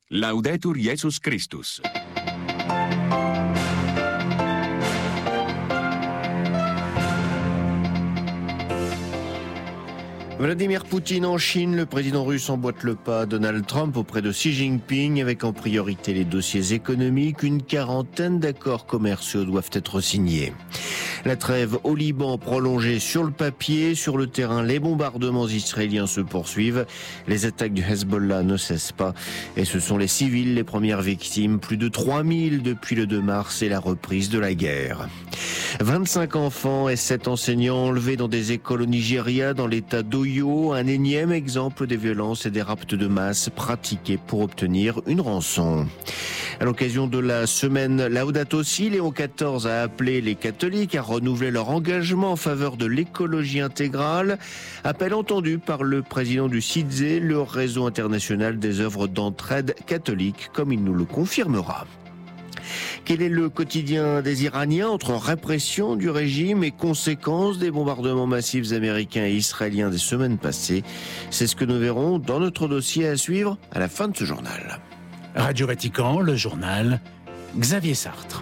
Laudetur Jesus Christus. Vladimir Poutine en Chine, le président russe emboîte le pas à Donald Trump auprès de Xi Jinping avec en priorité les dossiers économiques. Une quarantaine d'accords commerciaux doivent être signés. La trêve au Liban prolongée sur le papier. Sur le terrain, les bombardements israéliens se poursuivent. Les attaques du Hezbollah ne cessent pas. Et ce sont les civils les premières victimes. Plus de 3000 depuis le 2 mars et la reprise de la guerre. 25 enfants et 7 enseignants enlevés dans des écoles au Nigeria, dans l'état d'Oyo. Un énième exemple des violences et des rapts de masse pratiqués pour obtenir une rançon. À l'occasion de la semaine Laudato Si, Léon XIV a appelé les catholiques à renouveler leur engagement en faveur de l'écologie intégrale. Appel entendu par le président du CIDZE, le réseau international des œuvres d'entraide catholique, comme il nous le confirmera. Quel est le quotidien des Iraniens entre répression du régime et conséquences des bombardements massifs américains et israéliens des semaines passées? C'est ce que nous verrons dans notre dossier à suivre à la fin de ce journal. Radio Vatican, le journal, Xavier Sartre.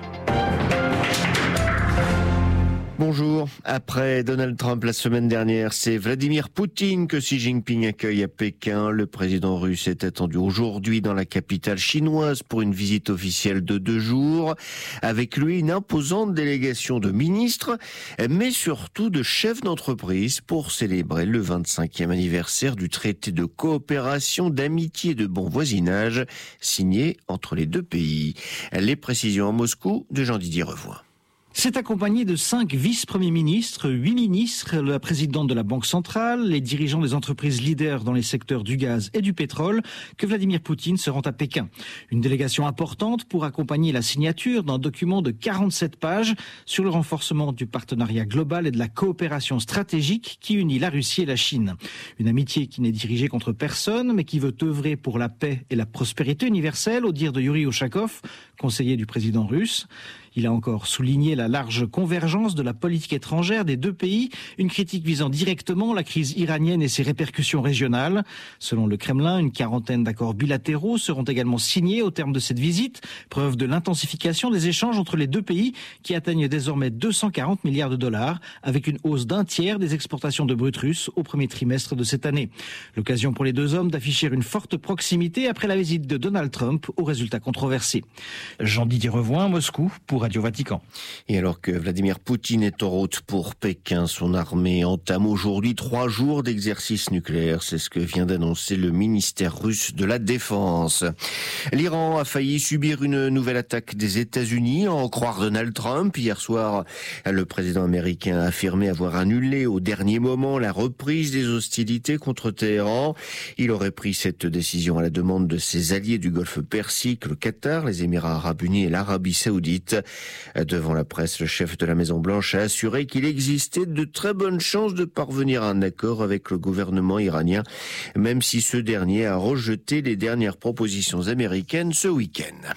Bonjour. Après Donald Trump la semaine dernière, c'est Vladimir Poutine que Xi Jinping accueille à Pékin. Le président russe est attendu aujourd'hui dans la capitale chinoise pour une visite officielle de 2 jours. Avec lui, une imposante délégation de ministres, mais surtout de chefs d'entreprise pour célébrer le 25e anniversaire du traité de coopération, d'amitié et de bon voisinage signé entre les deux pays. Les précisions à Moscou de Jean-Didier Revoin. C'est accompagné de 5 vice-premiers ministres, 8 ministres, la présidente de la Banque centrale, les dirigeants des entreprises leaders dans les secteurs du gaz et du pétrole, que Vladimir Poutine se rend à Pékin. Une délégation importante pour accompagner la signature d'un document de 47 pages sur le renforcement du partenariat global et de la coopération stratégique qui unit la Russie et la Chine. Une amitié qui n'est dirigée contre personne, mais qui veut œuvrer pour la paix et la prospérité universelle, au dire de Yuri Ushakov, conseiller du président russe. Il a encore souligné la large convergence de la politique étrangère des deux pays, une critique visant directement la crise iranienne et ses répercussions régionales. Selon le Kremlin, une quarantaine d'accords bilatéraux seront également signés au terme de cette visite, preuve de l'intensification des échanges entre les deux pays qui atteignent désormais 240 milliards de dollars, avec une hausse d'1 tiers des exportations de brut russe au premier trimestre de cette année. L'occasion pour les deux hommes d'afficher une forte proximité après la visite de Donald Trump aux résultats controversés. Jean-Didier Revoin, Moscou, pour Radio Vatican. Et alors que Vladimir Poutine est en route pour Pékin, son armée entame aujourd'hui 3 jours d'exercice nucléaire. C'est ce que vient d'annoncer le ministère russe de la Défense. L'Iran a failli subir une nouvelle attaque des États-Unis, à en croire Donald Trump. Hier soir, le président américain a affirmé avoir annulé au dernier moment la reprise des hostilités contre Téhéran. Il aurait pris cette décision à la demande de ses alliés du Golfe Persique, le Qatar, les Émirats arabes unis et l'Arabie saoudite. Devant la presse, le chef de la Maison-Blanche a assuré qu'il existait de très bonnes chances de parvenir à un accord avec le gouvernement iranien, même si ce dernier a rejeté les dernières propositions américaines ce week-end.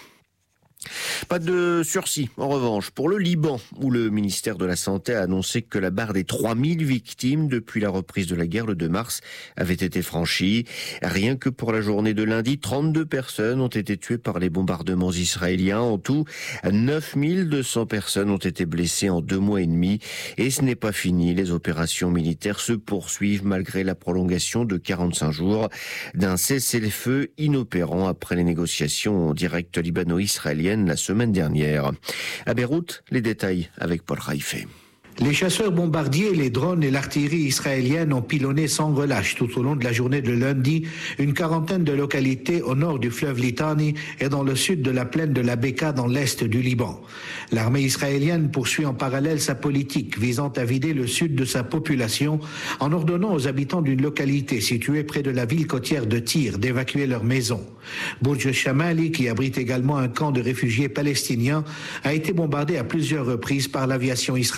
Pas de sursis, en revanche, pour le Liban, où le ministère de la Santé a annoncé que la barre des 3000 victimes depuis la reprise de la guerre le 2 mars avait été franchie. Rien que pour la journée de lundi, 32 personnes ont été tuées par les bombardements israéliens. En tout, 9200 personnes ont été blessées en 2 mois et demi. Et ce n'est pas fini. Les opérations militaires se poursuivent malgré la prolongation de 45 jours d'un cessez-le-feu inopérant après les négociations en direct libano-israéliennes la semaine dernière. À Beyrouth, les détails avec Paul Raifé. Les chasseurs bombardiers, les drones et l'artillerie israélienne ont pilonné sans relâche tout au long de la journée de lundi une quarantaine de localités au nord du fleuve Litani et dans le sud de la plaine de la Beka dans l'est du Liban. L'armée israélienne poursuit en parallèle sa politique visant à vider le sud de sa population en ordonnant aux habitants d'une localité située près de la ville côtière de Tyr d'évacuer leurs maisons. Bourj Shamali, qui abrite également un camp de réfugiés palestiniens, a été bombardé à plusieurs reprises par l'aviation israélienne.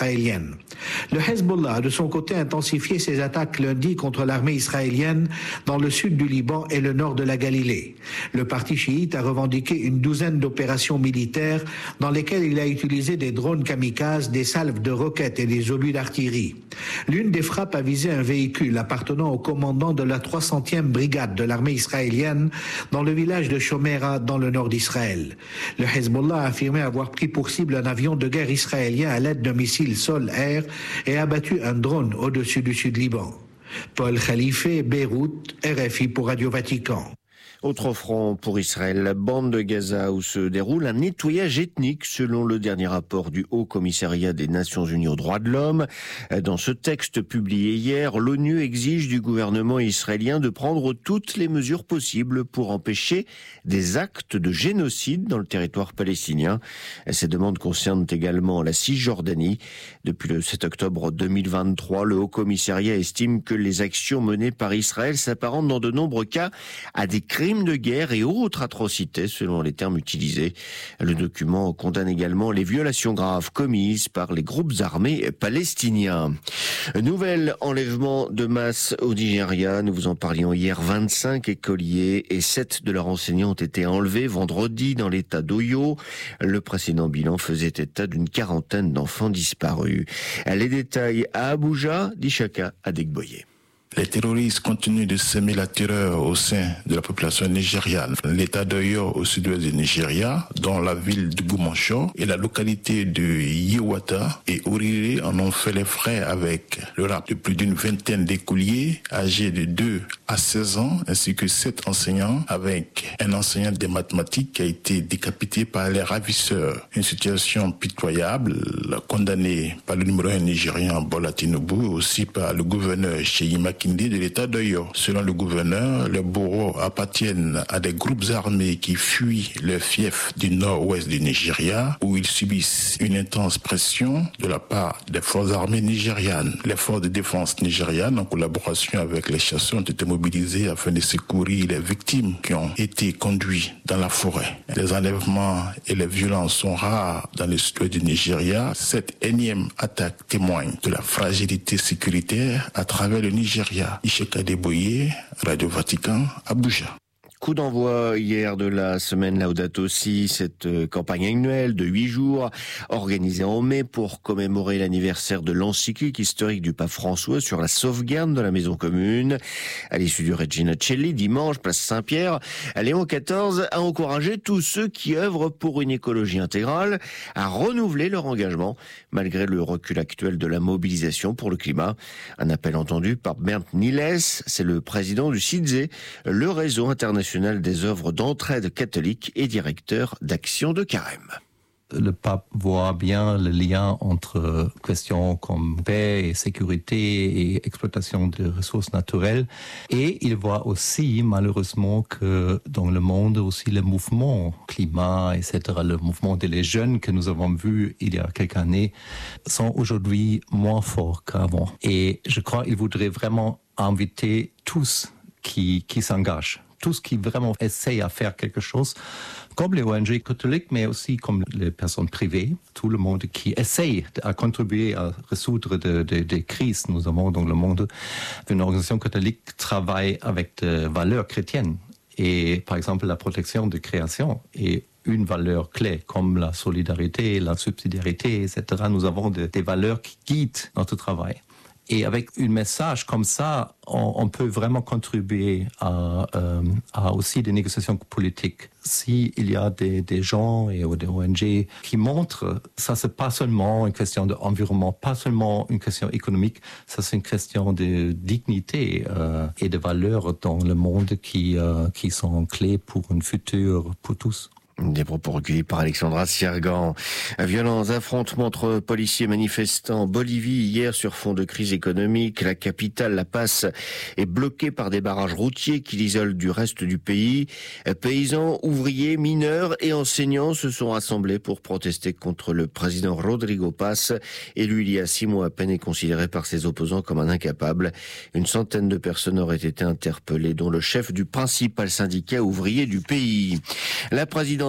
israélienne. Le Hezbollah, de son côté, a intensifié ses attaques lundi contre l'armée israélienne dans le sud du Liban et le nord de la Galilée. Le parti chiite a revendiqué une douzaine d'opérations militaires dans lesquelles il a utilisé des drones kamikazes, des salves de roquettes et des obus d'artillerie. L'une des frappes a visé un véhicule appartenant au commandant de la 300e brigade de l'armée israélienne dans le village de Shomera dans le nord d'Israël. Le Hezbollah a affirmé avoir pris pour cible un avion de guerre israélien à l'aide d'un missile sol-air et abattu un drone au-dessus du Sud-Liban. Paul Khalife, Beyrouth, RFI pour Radio Vatican. Autre front pour Israël, la bande de Gaza où se déroule un nettoyage ethnique selon le dernier rapport du Haut Commissariat des Nations Unies aux droits de l'homme. Dans ce texte publié hier, l'ONU exige du gouvernement israélien de prendre toutes les mesures possibles pour empêcher des actes de génocide dans le territoire palestinien. Ces demandes concernent également la Cisjordanie. Depuis le 7 octobre 2023, le Haut Commissariat estime que les actions menées par Israël s'apparentent dans de nombreux cas à des crimes de guerre et autres atrocités selon les termes utilisés. Le document condamne également les violations graves commises par les groupes armés palestiniens. Nouvel enlèvement de masse au Nigeria. Nous vous en parlions hier. 25 écoliers et 7 de leurs enseignants ont été enlevés vendredi dans l'état d'Oyo. Le précédent bilan faisait état d'une quarantaine d'enfants disparus. Les détails à Abuja, d'Ishaka Adegboye. Les terroristes continuent de semer la terreur au sein de la population nigériane. L'état d'Oyo au sud-ouest du Nigeria, dont la ville de Bumansho et la localité de Yewata et Orire en ont fait les frais avec le rap de plus d'une vingtaine d'écoliers âgés de 2 à 16 ans ainsi que 7 enseignants avec un enseignant des mathématiques qui a été décapité par les ravisseurs. Une situation pitoyable condamnée par le numéro 1 nigérien Bola Tinubu, aussi par le gouverneur Seyi Makinde de l'état d'Oyo. Selon le gouverneur, les bourreaux appartiennent à des groupes armés qui fuient le fief du nord-ouest du Nigeria où ils subissent une intense pression de la part des forces armées nigérianes. Les forces de défense nigérianes, en collaboration avec les chasseurs, ont été mobilisées afin de secourir les victimes qui ont été conduites dans la forêt. Les enlèvements et les violences sont rares dans le sud du Nigeria. Cette énième attaque témoigne de la fragilité sécuritaire à travers le Nigeria. Ishaka Adegboye, Radio Vatican, Abuja. Coup d'envoi hier de la semaine Laudato Si, cette campagne annuelle de 8 jours organisée en mai pour commémorer l'anniversaire de l'encyclique historique du pape François sur la sauvegarde de la maison commune. À l'issue du Regina Coeli, dimanche, place Saint-Pierre, Léon XIV a encouragé tous ceux qui œuvrent pour une écologie intégrale à renouveler leur engagement malgré le recul actuel de la mobilisation pour le climat. Un appel entendu par Bernd Niels, c'est le président du CIDZE, le réseau international des œuvres d'entraide catholique et directeur d'Action de Carême. Le pape voit bien le lien entre questions comme paix et sécurité et exploitation des ressources naturelles. Et il voit aussi, malheureusement, que dans le monde, aussi le mouvement climat, etc., le mouvement des jeunes que nous avons vu il y a quelques années, sont aujourd'hui moins forts qu'avant. Et je crois qu'il voudrait vraiment inviter tous qui s'engagent. Tous qui vraiment essayent à faire quelque chose, comme les ONG catholiques, mais aussi comme les personnes privées, tout le monde qui essaye à contribuer à résoudre des crises. Nous avons dans le monde une organisation catholique qui travaille avec des valeurs chrétiennes. Et par exemple, la protection de création est une valeur clé, comme la solidarité, la subsidiarité, etc. Nous avons des valeurs qui guident notre travail. Et avec un message comme ça, on peut vraiment contribuer à aussi des négociations politiques. S'il y a des gens et des ONG qui montrent, ça c'est pas seulement une question d'environnement, pas seulement une question économique, ça c'est une question de dignité et de valeurs dans le monde qui sont clés pour un futur pour tous. Des propos recueillis par Alexandra Siergan. Violents affrontements entre policiers et manifestants en Bolivie hier sur fond de crise économique. La capitale, La Paz, est bloquée par des barrages routiers qui l'isolent du reste du pays. Paysans, ouvriers, mineurs et enseignants se sont rassemblés pour protester contre le président Rodrigo Paz, élu il y a 6 mois à peine et considéré par ses opposants comme un incapable. Une centaine de personnes auraient été interpellées, dont le chef du principal syndicat ouvrier du pays. La présidence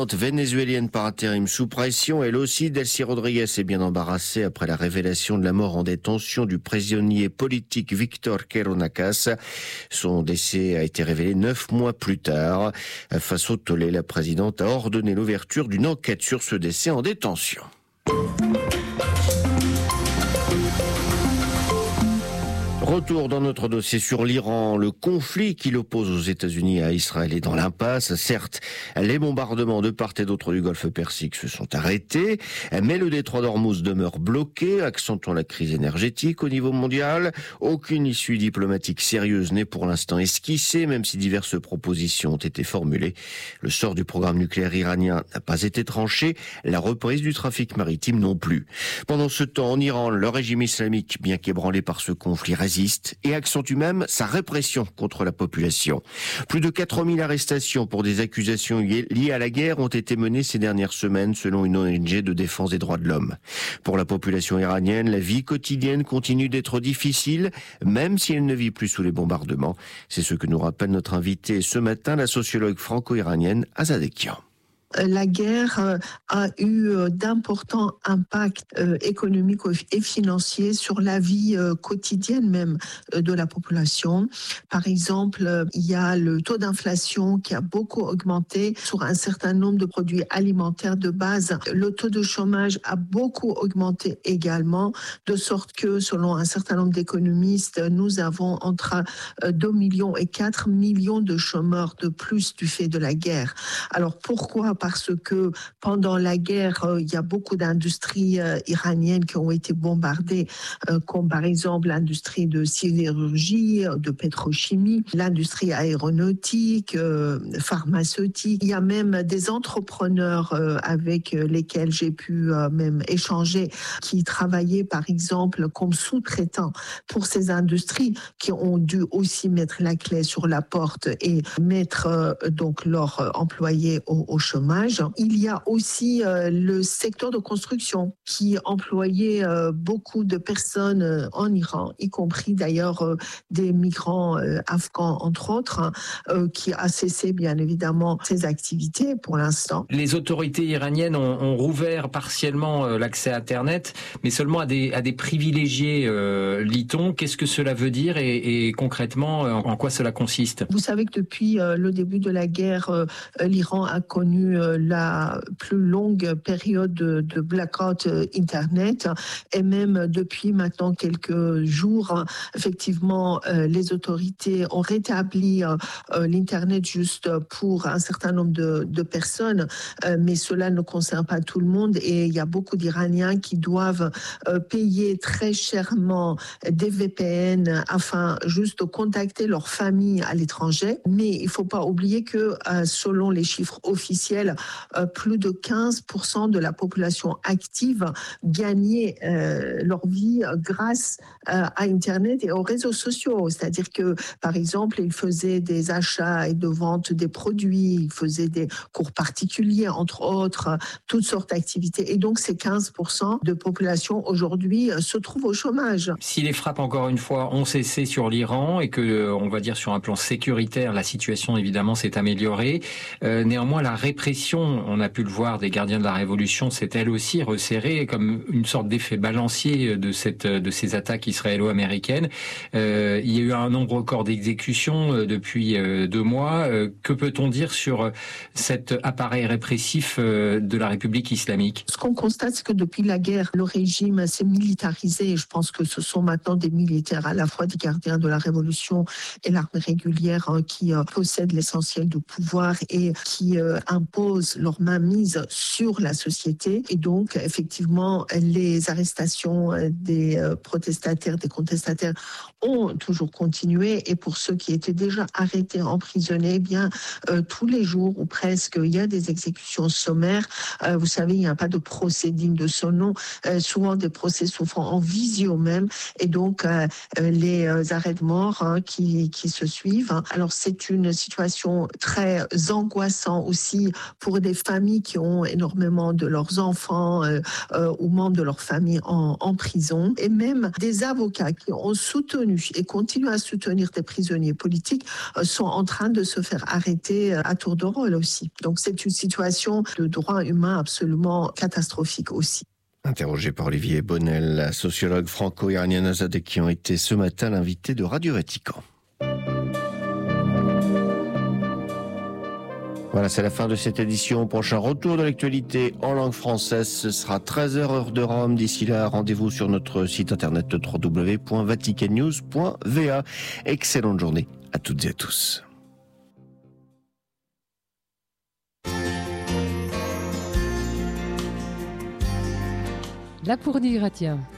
présidente vénézuélienne par intérim sous pression. Elle aussi, Delcy Rodriguez est bien embarrassée après la révélation de la mort en détention du prisonnier politique Victor Queronacas. Son décès a été révélé 9 mois plus tard. Face au tollé, la présidente a ordonné l'ouverture d'une enquête sur ce décès en détention. Retour dans notre dossier sur l'Iran. Le conflit qui l'oppose aux États-Unis et à Israël est dans l'impasse. Certes, les bombardements de part et d'autre du Golfe Persique se sont arrêtés, mais le détroit d'Ormuz demeure bloqué, accentuant la crise énergétique au niveau mondial. Aucune issue diplomatique sérieuse n'est pour l'instant esquissée, même si diverses propositions ont été formulées. Le sort du programme nucléaire iranien n'a pas été tranché, la reprise du trafic maritime non plus. Pendant ce temps, en Iran, le régime islamique, bien qu'ébranlé par ce conflit, résiste et accentue même sa répression contre la population. Plus de 4000 arrestations pour des accusations liées à la guerre ont été menées ces dernières semaines selon une ONG de défense des droits de l'homme. Pour la population iranienne, la vie quotidienne continue d'être difficile, même si elle ne vit plus sous les bombardements. C'est ce que nous rappelle notre invitée ce matin, la sociologue franco-iranienne Azadekian. La guerre a eu d'importants impacts économiques et financiers sur la vie quotidienne même de la population. Par exemple, il y a le taux d'inflation qui a beaucoup augmenté sur un certain nombre de produits alimentaires de base. Le taux de chômage a beaucoup augmenté également, de sorte que, selon un certain nombre d'économistes, nous avons entre 2 millions et 4 millions de chômeurs de plus du fait de la guerre. Alors pourquoi ? Parce que pendant la guerre, il y a beaucoup d'industries iraniennes qui ont été bombardées, comme par exemple l'industrie de sidérurgie, de pétrochimie, l'industrie aéronautique, pharmaceutique. Il y a même des entrepreneurs avec lesquels j'ai pu même échanger, qui travaillaient par exemple comme sous-traitants pour ces industries, qui ont dû aussi mettre la clé sur la porte et mettre donc leurs employés au chômage. Il y a aussi le secteur de construction qui employait beaucoup de personnes en Iran, y compris d'ailleurs des migrants afghans entre autres, qui a cessé bien évidemment ses activités pour l'instant. Les autorités iraniennes ont rouvert partiellement l'accès à Internet, mais seulement à des privilégiés, lit-on. Qu'est-ce que cela veut dire et concrètement, en quoi cela consiste ? Vous savez que depuis le début de la guerre, l'Iran a connu la plus longue période de blackout Internet, et même depuis maintenant quelques jours, effectivement, les autorités ont rétabli l'Internet juste pour un certain nombre de personnes, mais cela ne concerne pas tout le monde, et il y a beaucoup d'Iraniens qui doivent payer très chèrement des VPN afin juste de contacter leur famille à l'étranger. Mais il ne faut pas oublier que selon les chiffres officiels, plus de 15% de la population active gagnait leur vie grâce à Internet et aux réseaux sociaux. C'est-à-dire que, par exemple, ils faisaient des achats et de vente des produits, ils faisaient des cours particuliers, entre autres, toutes sortes d'activités. Et donc, ces 15% de population aujourd'hui se trouvent au chômage. Si les frappes, encore une fois, ont cessé sur l'Iran et que, on va dire, sur un plan sécuritaire, la situation, évidemment, s'est améliorée, néanmoins, la répression, on a pu le voir, des gardiens de la Révolution, s'est elle aussi resserrée comme une sorte d'effet balancier de ces attaques israélo-américaines. Il y a eu un nombre record d'exécutions depuis 2 mois. Que peut-on dire sur cet appareil répressif de la République islamique ? Ce qu'on constate, c'est que depuis la guerre, le régime s'est militarisé. Et je pense que ce sont maintenant des militaires, à la fois des gardiens de la Révolution et l'armée régulière, qui possèdent l'essentiel du pouvoir et qui imposent leur mainmise sur la société. Et donc, effectivement, les arrestations des protestataires, des contestataires ont toujours continué. Et pour ceux qui étaient déjà arrêtés, emprisonnés, eh bien, tous les jours ou presque, il y a des exécutions sommaires. Vous savez, il n'y a pas de procès digne de son nom. Souvent, des procès se font en visio même. Et donc, les arrêts de mort qui se suivent. Alors, c'est une situation très angoissante aussi pour des familles qui ont énormément de leurs enfants ou membres de leur famille en prison, et même des avocats qui ont soutenu et continuent à soutenir des prisonniers politiques sont en train de se faire arrêter à tour de rôle aussi. Donc c'est une situation de droit humain absolument catastrophique aussi. Interrogé par Olivier Bonnel, la sociologue franco-iranienne Azadeh, qui ont été ce matin l'invité de Radio Vatican. Voilà, c'est la fin de cette édition. Prochain retour de l'actualité en langue française, ce sera 13h heure de Rome. D'ici là, rendez-vous sur notre site internet www.vaticannews.va. Excellente journée à toutes et à tous. La Pour dire, tiens.